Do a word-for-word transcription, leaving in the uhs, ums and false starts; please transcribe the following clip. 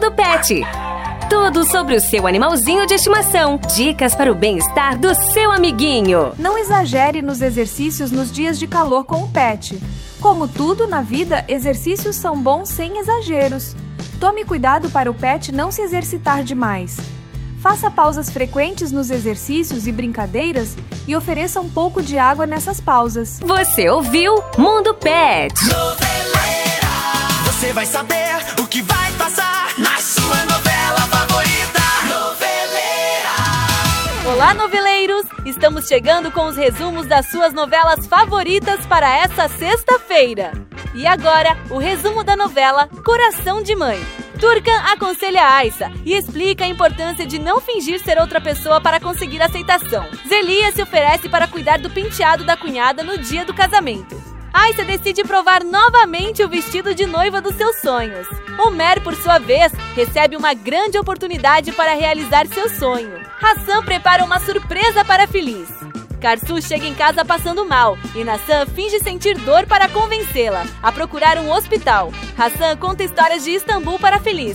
Mundo Pet. Tudo sobre o seu animalzinho de estimação. Dicas para o bem-estar do seu amiguinho. Não exagere nos exercícios nos dias de calor com o pet. Como tudo na vida, exercícios são bons sem exageros. Tome cuidado para o pet não se exercitar demais. Faça pausas frequentes nos exercícios e brincadeiras e ofereça um pouco de água nessas pausas. Você ouviu Mundo Pet. Noveleira, você vai saber o que vai passar na sua novela favorita. Noveleira. Olá, noveleiros! Estamos chegando com os resumos das suas novelas favoritas para essa sexta-feira. E agora, o resumo da novela Coração de Mãe. Turcan aconselha Aissa e explica a importância de não fingir ser outra pessoa para conseguir aceitação. Zelia se oferece para cuidar do penteado da cunhada no dia do casamento. Aissa decide provar novamente o vestido de noiva dos seus sonhos. Homer, por sua vez, recebe uma grande oportunidade para realizar seu sonho. Hassan prepara uma surpresa para Feliz. Karsu chega em casa passando mal e Nassan finge sentir dor para convencê-la a procurar um hospital. Hassan conta histórias de Istambul para Feliz